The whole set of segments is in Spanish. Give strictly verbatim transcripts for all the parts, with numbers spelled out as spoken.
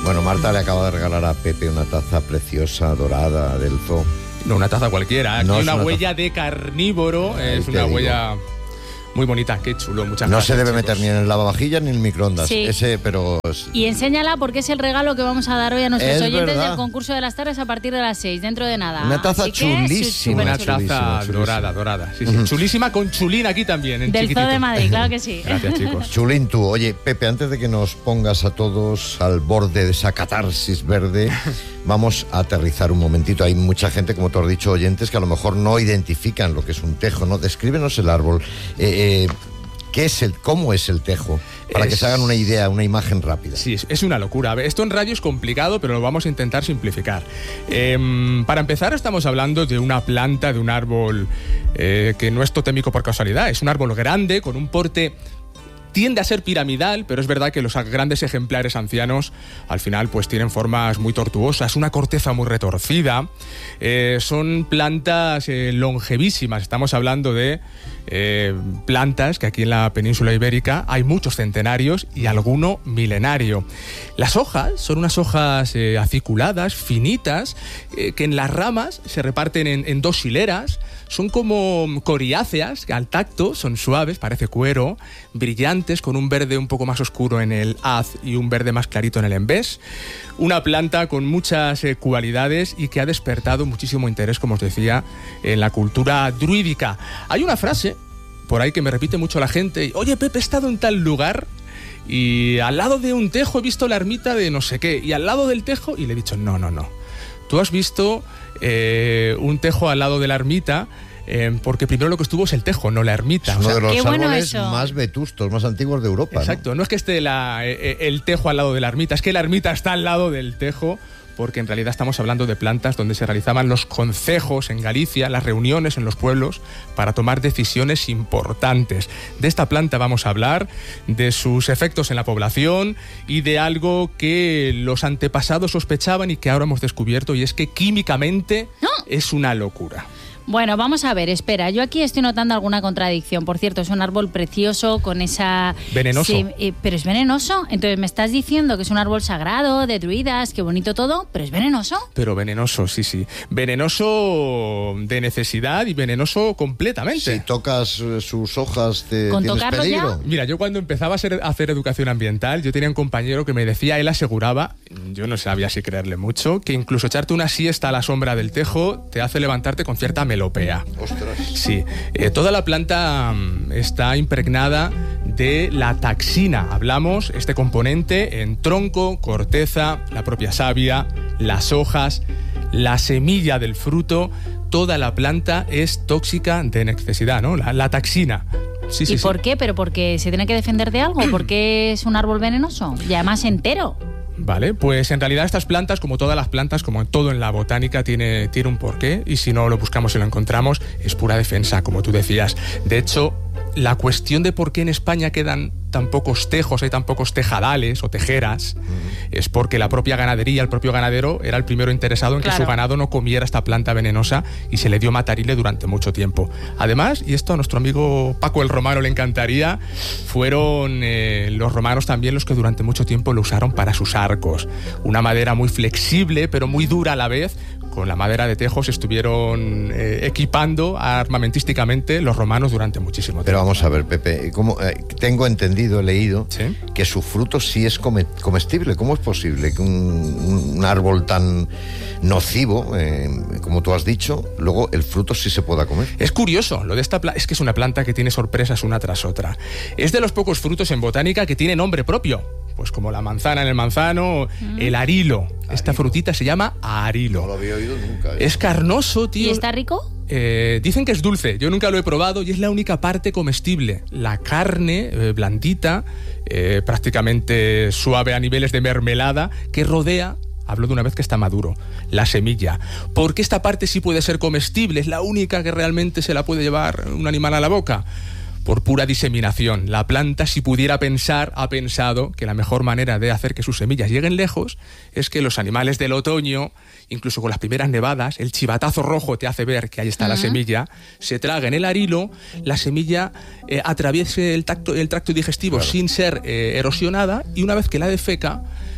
Bueno, Marta le acaba de regalar a Pepe una taza preciosa, dorada, del zoo. No, una taza cualquiera. Aquí No hay es una, una huella taza. de carnívoro. Ahí Es te una digo. huella muy bonita. Qué chulo. Muchas No gracias, se debe chicos. meter ni en el lavavajillas ni en el microondas. Sí. Ese, pero... es- Y enséñala porque es el regalo que vamos a dar hoy a nuestros Es oyentes verdad. del concurso de las tardes a partir de las seis, dentro de nada. Una taza Así que, chulísima. Una súper chula. taza Chulísima, chulísima. dorada, dorada. Sí, sí. Ujú. Chulísima con chulín aquí también, en Del chiquitito. Zoo de Madrid, claro que sí. Gracias, chicos. Chulín tú. Oye, Pepe, antes de que nos pongas a todos al borde de esa catarsis verde, vamos a aterrizar un momentito. Hay mucha gente, como tú has dicho, oyentes, que a lo mejor no identifican lo que es un tejo, ¿no? Descríbenos el árbol. Eh, eh, ¿qué es el, ¿Cómo es el tejo? Para Es- que se hagan una idea, una imagen rápida. Sí, es, es una locura. A ver, esto en radio es complicado, pero lo vamos a intentar simplificar. Em, para empezar, estamos hablando de una planta, de un árbol eh, que no es totémico por casualidad. Es un árbol grande, con un porte... Tiende a ser piramidal, pero es verdad que los grandes ejemplares ancianos al final pues tienen formas muy tortuosas, una corteza muy retorcida, eh, son plantas eh, longevísimas. Estamos hablando de eh, plantas que aquí en la península ibérica hay muchos centenarios y alguno milenario. Las hojas son unas hojas eh, aciculadas, finitas, eh, que en las ramas se reparten en, en dos hileras. Son como coriáceas, que al tacto son suaves, parece cuero, brillantes, con un verde un poco más oscuro en el haz y un verde más clarito en el embés. Una planta con muchas eh, cualidades y que ha despertado muchísimo interés, como os decía, en la cultura druídica. Hay una frase por ahí que me repite mucho la gente: oye, Pepe, he estado en tal lugar y al lado de un tejo he visto la ermita de no sé qué, y al lado del tejo, y le he dicho, no, no, no. Tú has visto eh, un tejo al lado de la ermita, eh, porque primero lo que estuvo es el tejo, no la ermita. Es O uno sea, de los qué bueno árboles eso. más vetustos, más antiguos de Europa. ¿no? exacto, no es que esté la- eh, el tejo al lado de la ermita, es que la ermita está al lado del tejo, porque en realidad estamos hablando de plantas donde se realizaban los concejos en Galicia, las reuniones en los pueblos para tomar decisiones importantes. De esta planta vamos a hablar, de sus efectos en la población y de algo que los antepasados sospechaban y que ahora hemos descubierto, y es que químicamente es una locura. Bueno, vamos a ver, espera, yo aquí estoy notando alguna contradicción. Por cierto, es un árbol precioso con esa... Venenoso. Sí, eh, pero es venenoso. Entonces me estás diciendo que es un árbol sagrado, de druidas, qué bonito todo, pero es venenoso. Pero venenoso, sí, sí. Venenoso de necesidad y venenoso completamente. Si tocas eh, sus hojas, te ¿Con tienes tocarlo peligro. Mira, yo cuando empezaba a, ser- a hacer educación ambiental, yo tenía un compañero que me decía, él aseguraba, yo no sabía si creerle mucho, que incluso echarte una siesta a la sombra del tejo te hace levantarte con cierta melopea. Ostras. Sí, eh, toda la planta mm, está impregnada de la taxina. Hablamos este componente en tronco, corteza, la propia savia, las hojas, la semilla del fruto. Toda la planta es tóxica de necesidad, ¿no? La, la taxina. Sí, ¿Y sí, sí. por qué? ¿Pero porque se tiene que defender de algo? ¿Por qué es un árbol venenoso? Y además entero. Vale, pues en realidad estas plantas, como todas las plantas, como todo en la botánica, tiene, tiene un porqué, y si no lo buscamos y lo encontramos, es pura defensa, como tú decías. De hecho, la cuestión de por qué en España quedan tan pocos tejos, hay tan pocos tejadales o tejeras, uh-huh. es porque la propia ganadería, el propio ganadero, era el primero interesado en Claro. que su ganado no comiera esta planta venenosa, y se le dio matarile durante mucho tiempo. Además, y esto a nuestro amigo Paco el Romano le encantaría, fueron eh, los romanos también los que durante mucho tiempo lo usaron para sus arcos. Una madera muy flexible, pero muy dura a la vez. Con la madera de tejo se estuvieron eh, equipando armamentísticamente los romanos durante muchísimo tiempo. Pero vamos a ver, Pepe, ¿cómo, eh, tengo entendido, he leído, ¿Sí? que su fruto sí es come- comestible. ¿Cómo es posible que un, un árbol tan nocivo, eh, como tú has dicho, luego el fruto sí se pueda comer? Es curioso, lo de esta planta es que es una planta que tiene sorpresas una tras otra. Es de los pocos frutos en botánica que tiene nombre propio, pues como la manzana en el manzano, mm. el arilo. Esta frutita se llama arilo. No lo había oído nunca. ¿eh? Es carnoso, tío. ¿Y está rico? Eh, dicen que es dulce, yo nunca lo he probado y es la única parte comestible. La carne eh, blandita, eh, prácticamente suave a niveles de mermelada, que rodea, hablo de una vez que está maduro, la semilla. Porque esta parte sí puede ser comestible, es la única que realmente se la puede llevar un animal a la boca. Por pura diseminación. La planta, si pudiera pensar, ha pensado que la mejor manera de hacer que sus semillas lleguen lejos es que los animales del otoño, incluso con las primeras nevadas, el chivatazo rojo te hace ver que ahí está uh-huh. la semilla, se traguen el arilo, la semilla eh, atraviese el, tacto, el tracto digestivo claro. sin ser eh, erosionada, y una vez que la defeca,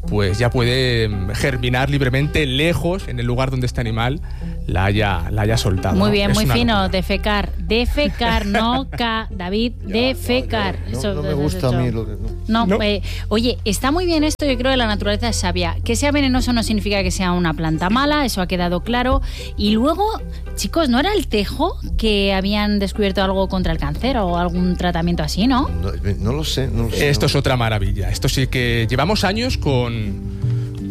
pues ya puede germinar libremente lejos en el lugar donde este animal la haya, la haya soltado. Muy bien, es muy fino, locura. defecar, defecar, no ca, David, defecar. No, Eso, no me eso, gusta eso. a mí lo que... No. No, No. eh, oye, está muy bien esto, yo creo que la naturaleza es sabia. Que sea venenoso no significa que sea una planta mala, eso ha quedado claro. Y luego, chicos, ¿no era el tejo que habían descubierto algo contra el cáncer o algún tratamiento así, no? No, no lo sé, no lo sé. Esto no. es otra maravilla. Esto sí que llevamos años con,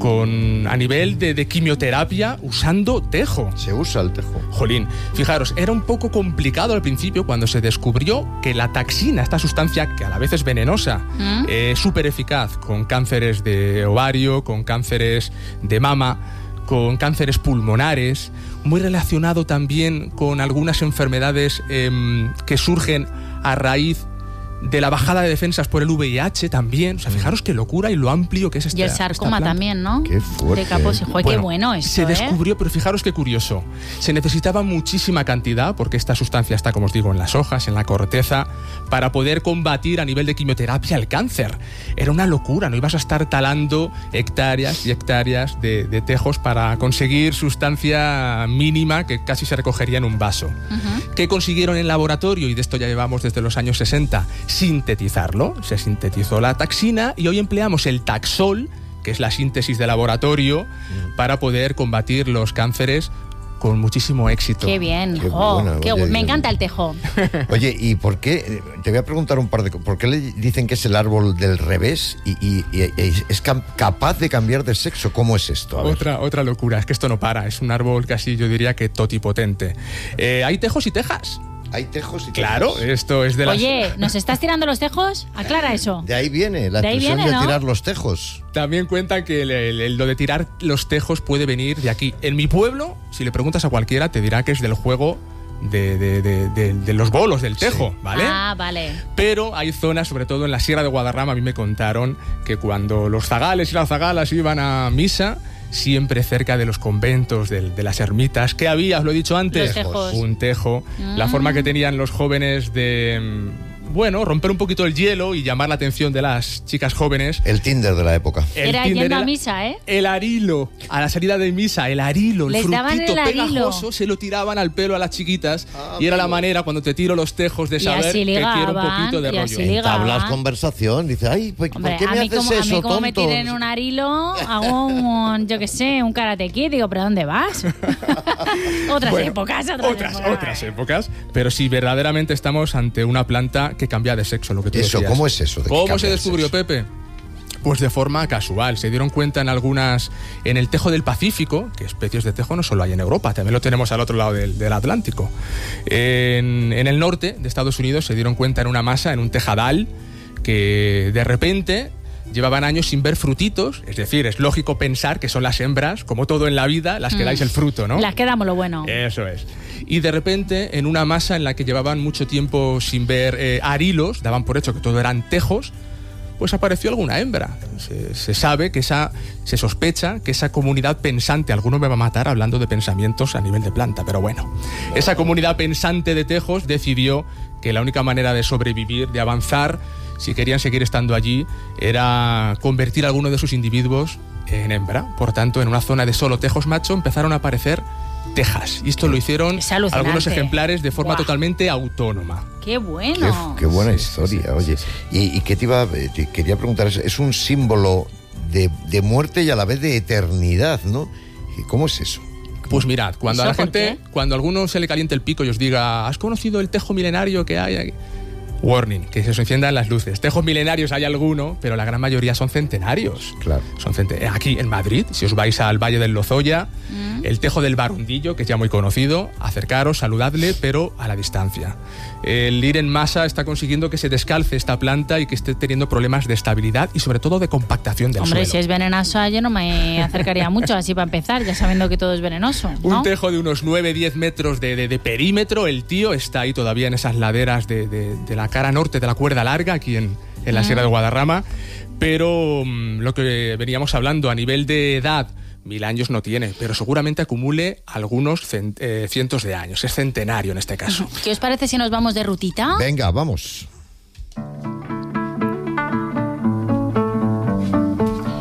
con a nivel de, de quimioterapia usando tejo. Se usa el tejo. Jolín, fijaros, era un poco complicado al principio cuando se descubrió que la taxina, esta sustancia que a la vez es venenosa, ¿Mm? es súper eficaz con cánceres de ovario, con cánceres de mama, con cánceres pulmonares, muy relacionado también con algunas enfermedades eh, que surgen a raíz de la bajada de defensas por el V I H también. O sea, fijaros qué locura y lo amplio que es esta Y el esta sarcoma planta. también, ¿no? Qué fuerte. De Kaposi. Joder, qué bueno esto, Se ¿eh? descubrió, pero fijaros qué curioso. Se necesitaba muchísima cantidad, porque esta sustancia está, como os digo, en las hojas, en la corteza, para poder combatir a nivel de quimioterapia el cáncer. Era una locura, no ibas a estar talando hectáreas y hectáreas de, de tejos para conseguir sustancia mínima que casi se recogería en un vaso. Ujú. ¿Qué consiguieron en laboratorio? Y de esto ya llevamos desde los años sesenta. Sintetizarlo. Se sintetizó la taxina y hoy empleamos el taxol, que es la síntesis de laboratorio, para poder combatir los cánceres con muchísimo éxito. Qué bien. Qué Jo, buena, qué oye, bu- me oye. encanta el tejo. Oye, ¿y por qué? Te voy a preguntar un par de cosas. ¿Por qué le dicen que es el árbol del revés y, y- y- y es cam- capaz de cambiar de sexo? ¿Cómo es esto? A ver. Otra, otra locura, es que esto no para, es un árbol casi, yo diría que totipotente. Eh, hay tejos y tejas. Hay tejos y Claro, tejas. esto es de las... Oye, ¿nos estás tirando los tejos? Aclara eso. De ahí viene la De ahí expresión viene, de ¿no? tirar los tejos. También cuentan que el- el- el- lo de tirar los tejos puede venir de aquí. En mi pueblo, si le preguntas a cualquiera, te dirá que es del juego de, de- de- de- de los bolos, del tejo, ¿vale? Ah, vale. Pero hay zonas, sobre todo en la Sierra de Guadarrama, a mí me contaron que cuando los zagales y las zagalas iban a misa, siempre cerca de los conventos, de, de las ermitas, ¿qué había? Os lo he dicho antes. Los tejos. Un tejo. La Mm. forma que tenían los jóvenes de, mm, bueno, romper un poquito el hielo y llamar la atención de las chicas jóvenes. El Tinder de la época. El Era Tinder yendo a era- misa, ¿eh? El arilo, a la salida de misa, el arilo, el Les frutito daban el arilo. pegajoso, se lo tiraban al pelo a las chiquitas Ah, y era la amigo. manera, cuando te tiro los tejos, de Y saber así que quiero un ligaban, poquito de y rollo. así ligaban. Entablas conversación. Dice, ay, pues, Hombre, ¿por qué a me mí haces como, a eso, mí como me tonto? tiren un arilo, hago un, yo qué sé, un karate kid. Digo, ¿pero dónde vas? otras Bueno, épocas, otras, otras, épocas. otras épocas. Pero sí, verdaderamente estamos ante una planta que cambia de sexo, lo que tú Eso, decías. ¿cómo es eso de que ¿Cómo cambia se de descubrió, sexo? Pepe? Pues de forma casual. Se dieron cuenta en algunas, en el tejo del Pacífico, que especies de tejo no solo hay en Europa, también lo tenemos al otro lado del, del Atlántico. En, en el norte de Estados Unidos se dieron cuenta en una masa, en un tejadal, que de repente llevaban años sin ver frutitos. Es decir, es lógico pensar que son las hembras, como todo en la vida, las que Mm. dais el fruto, ¿no? Las que damos lo bueno. Eso es. Y de repente, en una masa en la que llevaban mucho tiempo sin ver eh, arilos, daban por hecho que todo eran tejos, pues apareció alguna hembra. Se, se sabe que esa, se sospecha que esa comunidad pensante, alguno me va a matar hablando de pensamientos a nivel de planta, pero bueno, esa comunidad pensante de tejos decidió que la única manera de sobrevivir, de avanzar, si querían seguir estando allí, era convertir a alguno de sus individuos en hembra. Por tanto, en una zona de solo tejos macho empezaron a aparecer tejas. Y esto lo hicieron Es alucinante. algunos ejemplares de forma Buah. totalmente autónoma. Qué Qué, bueno. qué buena Sí, sí, historia, sí, oye. sí, ¿Y, y qué te iba te quería preguntar? Es, es un símbolo de, de muerte y a la vez de eternidad, ¿no? ¿Y ¿Cómo es eso? Pues mirad, cuando a ¿Eso la por gente, qué? cuando a alguno se le caliente el pico y os diga, ¿has conocido el tejo milenario que hay aquí? Warning, que se os enciendan las luces. Tejos milenarios hay alguno, pero la gran mayoría son centenarios. Claro. Son cente- Aquí en Madrid, si os vais al Valle del Lozoya, Mm. el tejo del Barundillo, que es ya muy conocido, acercaros, saludadle, pero a la distancia. El ir en masa está consiguiendo que se descalce esta planta y que esté teniendo problemas de estabilidad y sobre todo de compactación del Hombre, suelo. si es venenoso, yo no me acercaría mucho así para empezar, ya sabiendo que todo es venenoso, ¿no? Un tejo de unos nueve diez metros de, de- de perímetro, el tío está ahí todavía en esas laderas de, de- de la cara norte de la cuerda larga, aquí en, en la Ah. Sierra de Guadarrama, pero mm, lo que veníamos hablando a nivel de edad, mil años no tiene, pero seguramente acumule algunos cen- eh, cientos de años, es centenario en este caso. ¿Qué os parece si nos vamos de rutita? Venga, vamos. Vamos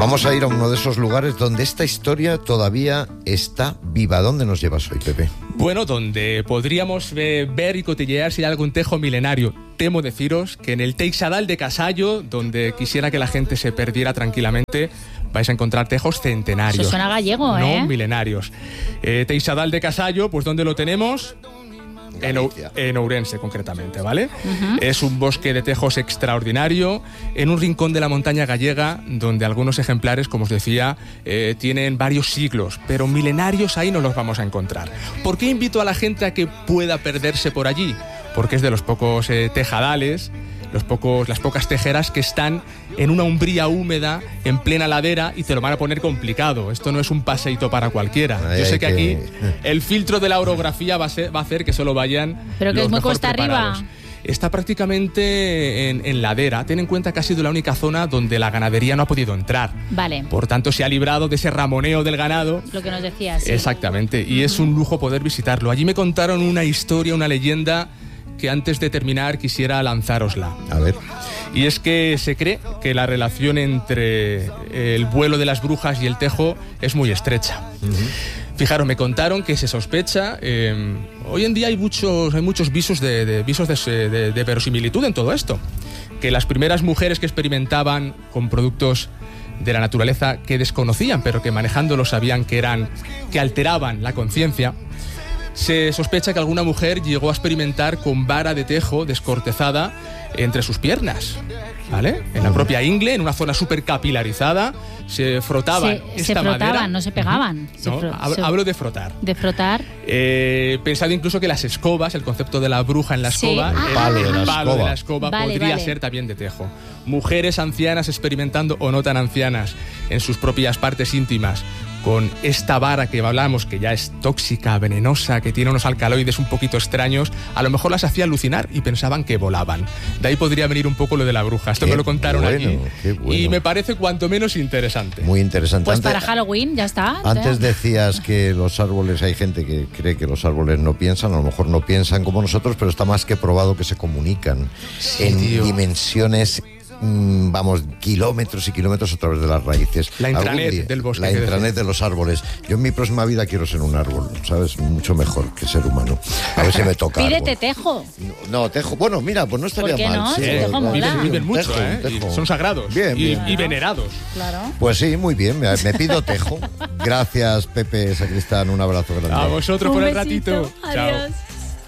Vamos a ir a uno de esos lugares donde esta historia todavía está viva. ¿Dónde nos llevas hoy, Pepe? Bueno, donde podríamos eh, ver y cotillear si hay algún tejo milenario. Temo deciros que en el Teixadal de Casallo, donde quisiera que la gente se perdiera tranquilamente, vais a encontrar tejos centenarios. Eso suena gallego, ¿eh? No milenarios. Eh, Teixadal de Casallo, pues ¿dónde lo tenemos? En, en Ourense, concretamente, ¿vale? Uh-huh. Es un bosque de tejos extraordinario, en un rincón de la montaña gallega, donde algunos ejemplares, como os decía, eh, tienen varios siglos, pero milenarios ahí no los vamos a encontrar. ¿Por qué invito a la gente a que pueda perderse por allí? Porque es de los pocos eh, tejadales, los pocos, las pocas tejeras que están en una umbría húmeda, en plena ladera, y te lo van a poner complicado. Esto no es un paseíto para cualquiera. Yo sé que aquí el filtro de la orografía va a, ser, va a hacer que solo vayan Pero que los es muy mejor cuesta preparados. arriba. Está prácticamente en, en ladera. Ten en cuenta que ha sido la única zona donde la ganadería no ha podido entrar. Vale. Por tanto, se ha librado de ese ramoneo del ganado. Lo que nos decías. Sí. Exactamente. Y uh-huh. es un lujo poder visitarlo. Allí me contaron una historia, una leyenda, que antes de terminar quisiera lanzárosla. A ver. Y es que se cree que la relación entre el vuelo de las brujas y el tejo es muy estrecha. Uh-huh. Fijaros, me contaron que se sospecha, eh, hoy en día hay muchos, hay muchos visos, de, de, visos de, de, de verosimilitud en todo esto, que las primeras mujeres que experimentaban con productos de la naturaleza que desconocían, pero que manejándolos sabían que eran, que alteraban la conciencia. Se sospecha que alguna mujer llegó a experimentar con vara de tejo descortezada entre sus piernas, ¿vale? En la propia ingle, en una zona súper capilarizada, se frotaban se, esta se frotaban, madera. no se pegaban. No, se fro- hablo, se... hablo de frotar. De frotar. Eh, pensado incluso que las escobas, el concepto de la bruja en la Sí. escoba, Ah, el palo de la palo escoba. de la escoba Vale, podría vale. ser también de tejo. Mujeres ancianas experimentando, o no tan ancianas, en sus propias partes íntimas, con esta vara que hablamos, que ya es tóxica, venenosa, que tiene unos alcaloides un poquito extraños, a lo mejor las hacía alucinar y pensaban que volaban. De ahí podría venir un poco lo de la bruja. Esto Qué me lo contaron bueno, aquí. qué bueno. Y me parece cuanto menos interesante. Muy interesante. Pues Antes- para Halloween, ya está. Antes ya. decías que los árboles, hay gente que cree que los árboles no piensan, a lo mejor no piensan como nosotros, pero está más que probado que se comunican Sí, en tío. dimensiones, mm, vamos, kilómetros y kilómetros a través de las raíces. La Algún intranet día, del bosque, La que intranet decías. de los árboles. Yo en mi próxima vida quiero ser un árbol, ¿sabes? Mucho mejor que ser humano. A ver si me toca. Pídete árbol. tejo. No, tejo. Bueno, mira, pues no estaría ¿Por qué mal. no? sí, Si el tejo claro. mola. Viven, viven Un mucho, tejo, ¿eh? un tejo. Y son sagrados. Bien, y, bien. y venerados. Claro. Pues sí, muy bien, me, me pido tejo. Gracias, Pepe Sacristán, un abrazo grande. A vosotros Un por el besito. ratito. Chao. Adiós.